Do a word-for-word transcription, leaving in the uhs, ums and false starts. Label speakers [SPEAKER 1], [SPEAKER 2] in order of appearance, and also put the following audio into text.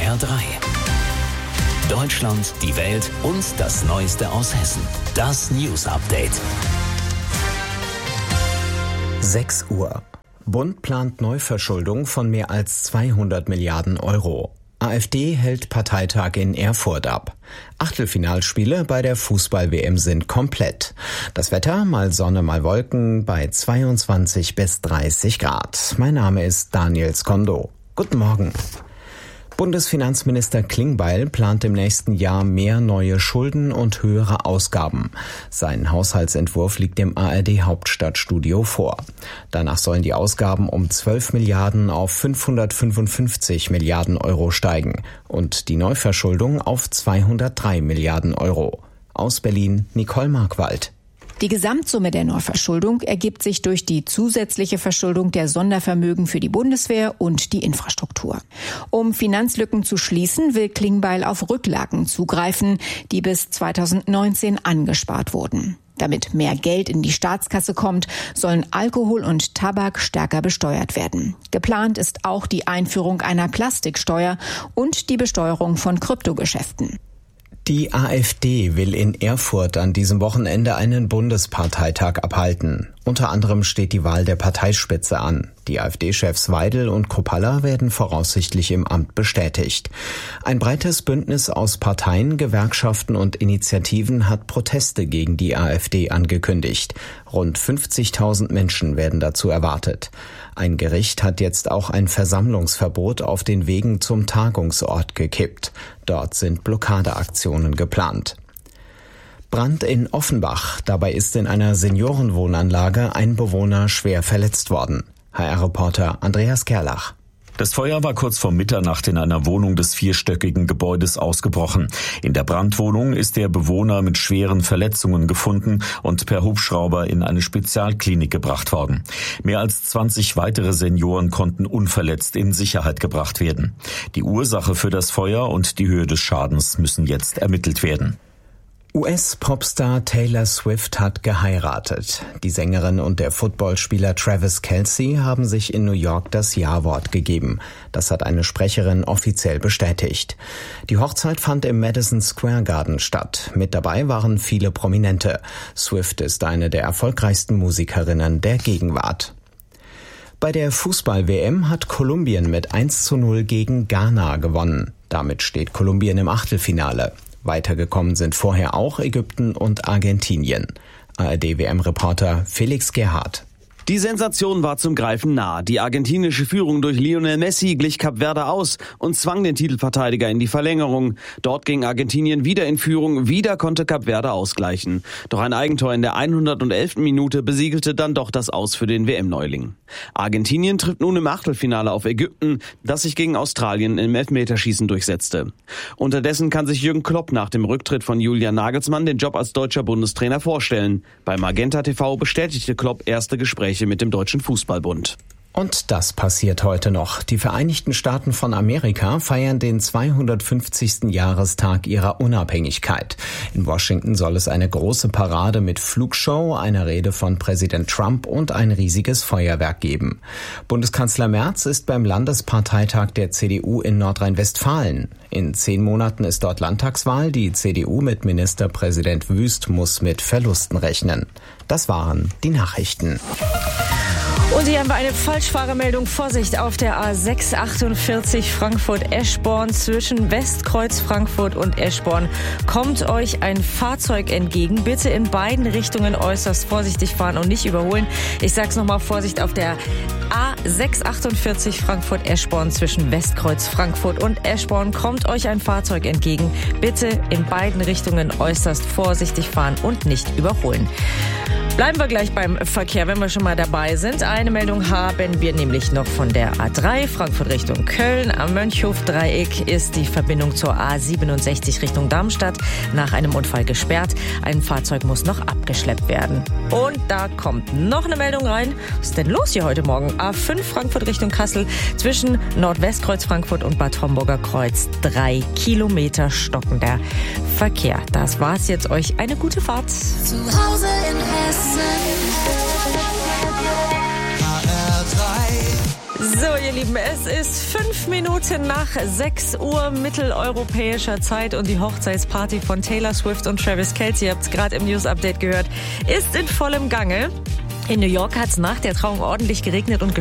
[SPEAKER 1] R drei. Deutschland, die Welt und das Neueste aus Hessen. Das News Update.
[SPEAKER 2] sechs Uhr. Bund plant Neuverschuldung von mehr als zweihundert Milliarden Euro. AfD hält Parteitag in Erfurt ab. Achtelfinalspiele bei der Fußball-W M sind komplett. Das Wetter, mal Sonne, mal Wolken, bei zweiundzwanzig bis dreißig Grad. Mein Name ist Daniel Skondo. Guten Morgen. Bundesfinanzminister Klingbeil plant im nächsten Jahr mehr neue Schulden und höhere Ausgaben. Sein Haushaltsentwurf liegt dem A R D-Hauptstadtstudio vor. Danach sollen die Ausgaben um zwölf Milliarden auf fünfhundertfünfundfünfzig Milliarden Euro steigen und die Neuverschuldung auf zweihundertdrei Milliarden Euro. Aus Berlin Nicole Markwald.
[SPEAKER 3] Die Gesamtsumme der Neuverschuldung ergibt sich durch die zusätzliche Verschuldung der Sondervermögen für die Bundeswehr und die Infrastruktur. Um Finanzlücken zu schließen, will Klingbeil auf Rücklagen zugreifen, die bis zweitausendneunzehn angespart wurden. Damit mehr Geld in die Staatskasse kommt, sollen Alkohol und Tabak stärker besteuert werden. Geplant ist auch die Einführung einer Plastiksteuer und die Besteuerung von Kryptogeschäften.
[SPEAKER 2] Die AfD will in Erfurt an diesem Wochenende einen Bundesparteitag abhalten. Unter anderem steht die Wahl der Parteispitze an. Die AfD-Chefs Weidel und Kruppalla werden voraussichtlich im Amt bestätigt. Ein breites Bündnis aus Parteien, Gewerkschaften und Initiativen hat Proteste gegen die AfD angekündigt. Rund fünfzigtausend Menschen werden dazu erwartet. Ein Gericht hat jetzt auch ein Versammlungsverbot auf den Wegen zum Tagungsort gekippt. Dort sind Blockadeaktionen geplant. Brand in Offenbach. Dabei ist in einer Seniorenwohnanlage ein Bewohner schwer verletzt worden. H R-Reporter Andreas Kerlach.
[SPEAKER 4] Das Feuer war kurz vor Mitternacht in einer Wohnung des vierstöckigen Gebäudes ausgebrochen. In der Brandwohnung ist der Bewohner mit schweren Verletzungen gefunden und per Hubschrauber in eine Spezialklinik gebracht worden. Mehr als zwanzig weitere Senioren konnten unverletzt in Sicherheit gebracht werden. Die Ursache für das Feuer und die Höhe des Schadens müssen jetzt ermittelt werden.
[SPEAKER 2] U S-Popstar Taylor Swift hat geheiratet. Die Sängerin und der Footballspieler Travis Kelce haben sich in New York das Ja-Wort gegeben. Das hat eine Sprecherin offiziell bestätigt. Die Hochzeit fand im Madison Square Garden statt. Mit dabei waren viele Prominente. Swift ist eine der erfolgreichsten Musikerinnen der Gegenwart. Bei der Fußball-W M hat Kolumbien mit eins zu null gegen Ghana gewonnen. Damit steht Kolumbien im Achtelfinale. Weitergekommen sind vorher auch Ägypten und Argentinien. A R D-W M-Reporter Felix Gerhardt.
[SPEAKER 5] Die Sensation war zum Greifen nah. Die argentinische Führung durch Lionel Messi glich Kap Verde aus und zwang den Titelverteidiger in die Verlängerung. Dort ging Argentinien wieder in Führung, wieder konnte Kap Verde ausgleichen. Doch ein Eigentor in der hundertelften Minute besiegelte dann doch das Aus für den W M-Neuling. Argentinien trifft nun im Achtelfinale auf Ägypten, das sich gegen Australien im Elfmeterschießen durchsetzte. Unterdessen kann sich Jürgen Klopp nach dem Rücktritt von Julian Nagelsmann den Job als deutscher Bundestrainer vorstellen. Bei Magenta T V bestätigte Klopp erste Gespräche mit dem Deutschen Fußballbund.
[SPEAKER 2] Und das passiert heute noch. Die Vereinigten Staaten von Amerika feiern den zweihundertfünfzigsten Jahrestag ihrer Unabhängigkeit. In Washington soll es eine große Parade mit Flugshow, einer Rede von Präsident Trump und ein riesiges Feuerwerk geben. Bundeskanzler Merz ist beim Landesparteitag der C D U in Nordrhein-Westfalen. In zehn Monaten ist dort Landtagswahl. Die C D U mit Ministerpräsident Wüst muss mit Verlusten rechnen. Das waren die Nachrichten.
[SPEAKER 6] Und hier haben wir eine Falschfahrermeldung. Vorsicht auf der A sechs achtundvierzig Frankfurt-Eschborn. Zwischen Westkreuz Frankfurt und Eschborn kommt euch ein Fahrzeug entgegen. Bitte in beiden Richtungen äußerst vorsichtig fahren und nicht überholen. Ich sag's nochmal, Vorsicht auf der A sechs achtundvierzig Frankfurt-Eschborn. Zwischen Westkreuz Frankfurt und Eschborn kommt euch ein Fahrzeug entgegen. Bitte in beiden Richtungen äußerst vorsichtig fahren und nicht überholen. Bleiben wir gleich beim Verkehr, wenn wir schon mal dabei sind. Eine Meldung haben wir nämlich noch von der A drei, Frankfurt Richtung Köln. Am Mönchhof-Dreieck ist die Verbindung zur A siebenundsechzig Richtung Darmstadt nach einem Unfall gesperrt. Ein Fahrzeug muss noch abgeschleppt werden. Und da kommt noch eine Meldung rein. Was ist denn los hier heute Morgen? A fünf Frankfurt Richtung Kassel zwischen Nordwestkreuz Frankfurt und Bad Homburger Kreuz. Drei Kilometer stockender Verkehr. Das war's jetzt. Euch eine gute Fahrt.
[SPEAKER 7] Zu Hause in Hessen. H R drei.
[SPEAKER 6] So, ihr Lieben, es ist fünf Minuten nach sechs Uhr mitteleuropäischer Zeit und die Hochzeitsparty von Taylor Swift und Travis Kelce, ihr habt es gerade im News-Update gehört, ist in vollem Gange. In New York hat es nach der Trauung ordentlich geregnet und